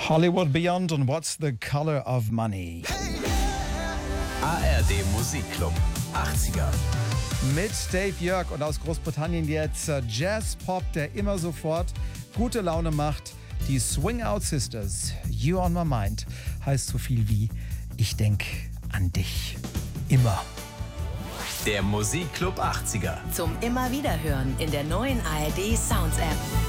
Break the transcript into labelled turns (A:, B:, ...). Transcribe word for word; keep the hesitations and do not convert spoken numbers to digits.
A: Hollywood Beyond und What's the Color of Money?
B: A R D Musikclub achtziger.
A: Mit Dave Jörg und aus Großbritannien jetzt Jazz-Pop, der immer sofort gute Laune macht. Die Swing Out Sisters, You on My Mind, heißt so viel wie Ich denk an dich. Immer.
B: Der Musikclub achtziger.
C: Zum immer wieder hören in der neuen A R D Sounds App.